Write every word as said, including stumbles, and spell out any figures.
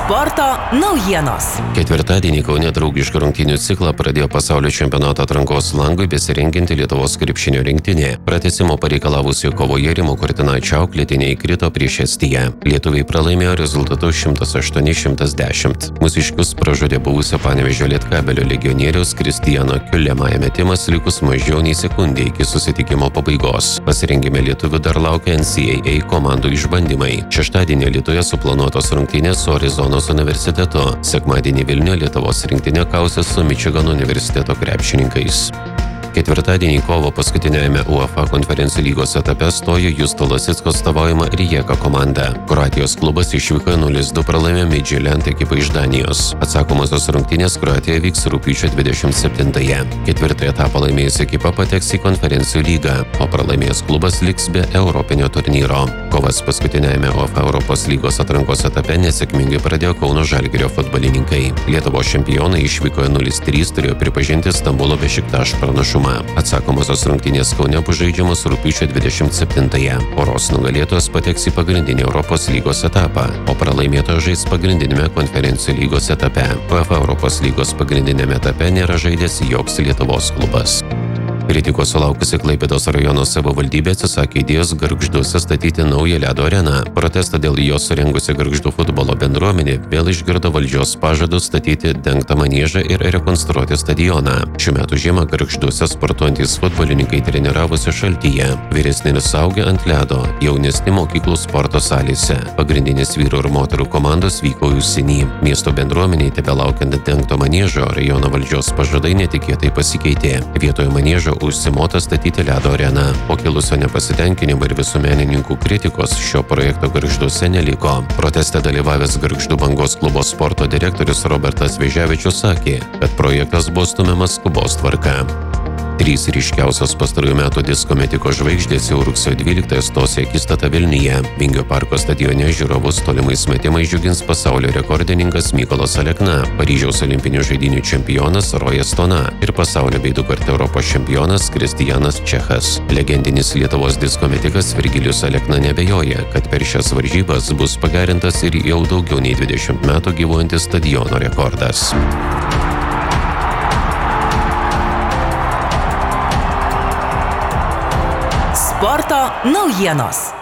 Sporto naujienos. Ketvirtadienį Kaune draugiškų rungtynių ciklą pradėjo pasaulio čempionato atrankos langui besirengianti Lietuvos krepšinio rinktinė. Pratęsimo pareikalavusi kovoje Rimo Kurtinaičio auklėtiniai krito prieš Estiją. Lietuviai pralaimėjo rezultatu šimtas aštuoni šimtas dešimt. Mūsiškius pražudė buvusio Panevėžio Lietkabelio legionieriaus Kristijano Kiulemąją metimas likus mažiau nei sekundė iki susitikimo pabaigos. Pasirengime lietuvių dar laukia N C A A komandų išbandymai. Šeštadienį Lietuvoje suplanuotos rungtynės su Arizonos universitetu. Sekmadienį Vilniuje Lietuvos rinktinė kausis su Mičigano universiteto krepšininkais. Ketvirtadienį kovo paskutinėjame UEFA konferencijų lygos etape stojo Justo Lasicko atstovaujama Rijeka komanda. Kroatijos klubas išvykoje nulis du pralaimėjo Midtjylland ekipą iš Danijos. Atsakomosios rungtynės Kroatijoje vyks rugpjūčio dvidešimt septintąją. Ketvirtąją etapą laimėjusi ekipa pateks į konferencijų lygą, o pralaimėjęs klubas liks be europinio turnyro. Kovas paskutinėjame UEFA Europos lygos atrankos etape nesėkmingai pradėjo Kauno Žalgirio futbolininkai. Lietuvos čempionai išvykoje nulis trys turėjo pripažinti Stambulo Bešiktaš pranašumą. Atsakomosios rungtynės Kaune bus žaidžiamos rugpjūčio dvidešimt septintąją. Poros nugalėtojas pateks į pagrindinį Europos lygos etapą, o pralaimėtojas žais pagrindinėme konferencijų lygos etape. UEFA Europos lygos pagrindinėme etape nėra žaidęs joks Lietuvos klubas. Kritikos sulaukusi Klaipėdos rajono savivaldybė atsisakė idėjos Gargžduose statyti naują ledo areną. Protestą dėl jos surengusi Gargždų futbolo bendruomenė vėl išgirdo valdžios pažadus statyti dengtą maniežą ir rekonstruoti stadioną. Šiuo metu žiemą Gargžduose sportuojantys futbolininkai treniravosi šaltyje. Vyresni ir suaugę ant ledo, jaunesni mokyklų sporto salėse. Pagrindinės vyrų ir moterų komandos vyko į užsienį. Miesto bendruomeniai tebelaukiant dengto maniežo, rajono valdžios pažadai netikėtai pasikeitė. Vietoje maniežo užsimota statyti ledo areną. Po kilusio nepasitenkinimo ir visuomenininkų kritikos šio projekto Gargžduose neliko. Proteste dalyvavęs Gargždų Bangos klubo sporto direktorius Robertas Vėžiavičius sakė, kad projektas buvo stumiamas skubos tvarka. Trys ryškiausios pastarųjų metų disko metiko žvaigždės jau rugsėjo dvyliktąją stos į akistatą Vilniuje. Vingio parko stadione žiūrovus tolimais metimais džiugins pasaulio rekordininkas Mykolas Alekna, Paryžiaus olimpinių žaidynių čempionas Rojas Stona ir pasaulio bei dukart Europos čempionas Kristijanas Čechas. Legendinis Lietuvos disko metikas Virgilijus Alekna neabejoja, kad per šias varžybas bus pagerintas ir jau daugiau nei dvidešimt metų gyvuojantis stadiono rekordas. Sporto naujienos.